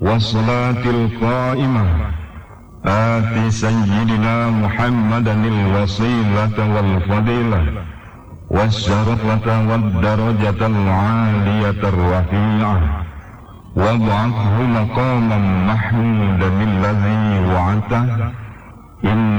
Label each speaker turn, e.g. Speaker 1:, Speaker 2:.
Speaker 1: والصلاة القائمة آت سيدنا محمدا الوسيلة والفضيلة والشرفة والدرجة العالية الرفيعة وابعثه مقاما محمودا الذي وعدته